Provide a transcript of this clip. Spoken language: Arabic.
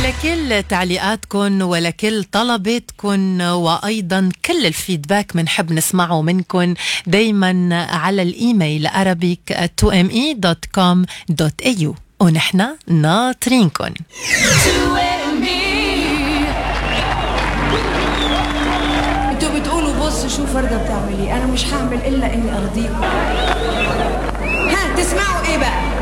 لكل تعليقاتكم ولكل طلباتكم وأيضا كل الفيدباك منحب نسمعه منكم دايما على الإيميل arabic@2me.com.au ونحن ناطرينكم. انتوا بتقولوا بص شو فردة بتعملي، أنا مش هعمل إلا إني أرضيكم. ها تسمعوا إيه بقى؟